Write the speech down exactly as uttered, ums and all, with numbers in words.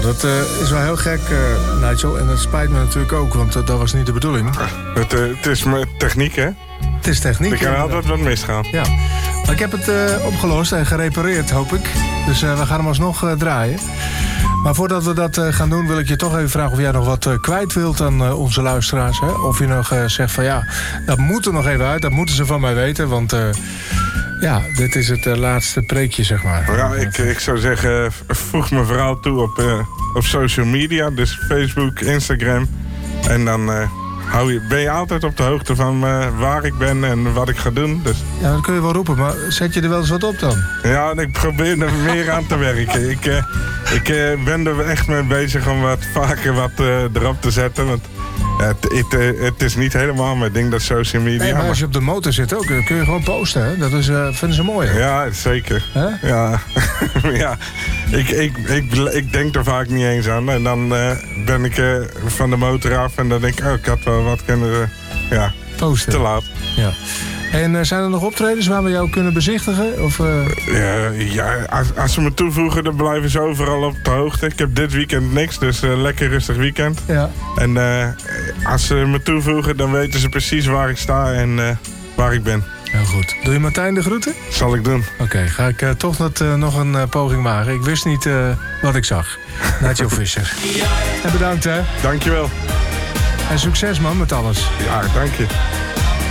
dat uh, is wel heel gek, uh, Nigel. En dat spijt me natuurlijk ook, want uh, dat was niet de bedoeling. Het, uh, het is techniek, hè? Het is techniek. Er kan altijd wat misgaan. Ja. Maar ik heb het uh, opgelost en gerepareerd, hoop ik. Dus uh, we gaan hem alsnog uh, draaien. Maar voordat we dat uh, gaan doen, wil ik je toch even vragen of jij nog wat uh, kwijt wilt aan uh, onze luisteraars. Hè? Of je nog uh, zegt van ja, dat moet er nog even uit. Dat moeten ze van mij weten, want... Uh, Ja, dit is het uh, laatste preekje, zeg maar. Ja, ik, ik zou zeggen, voeg me vooral toe op, uh, op social media. Dus Facebook, Instagram. En dan uh, hou je, ben je altijd op de hoogte van uh, waar ik ben en wat ik ga doen. Dus. Ja, dat kun je wel roepen, maar zet je er wel eens wat op dan? Ja, ik probeer er meer aan te werken. Ik, uh, ik uh, ben er echt mee bezig om wat vaker wat uh, erop te zetten. Want ja, het, het, het is niet helemaal mijn ding, dat social media. Nee, maar als je op de motor zit ook, kun je gewoon posten. Hè? Dat is, uh, vinden ze mooi. Hè? Ja, zeker. Huh? Ja, ja. Ik, ik, ik, ik denk er vaak niet eens aan. En dan uh, ben ik uh, van de motor af en dan denk ik, oh, ik had wel wat kunnen uh, ja, posten. Te laat. Ja. En uh, zijn er nog optredens waar we jou kunnen bezichtigen? Of, uh... ja, ja als, als ze me toevoegen, dan blijven ze overal op de hoogte. Ik heb dit weekend niks, dus uh, lekker rustig weekend. Ja. En uh, als ze me toevoegen, dan weten ze precies waar ik sta en uh, waar ik ben. Heel goed. Doe je Martijn de groeten? Zal ik doen. Oké, okay, ga ik uh, toch dat, uh, nog een uh, poging wagen. Ik wist niet uh, wat ik zag. Nigel Visser. En bedankt, hè. Dankjewel. En succes, man, met alles. Ja, dank je.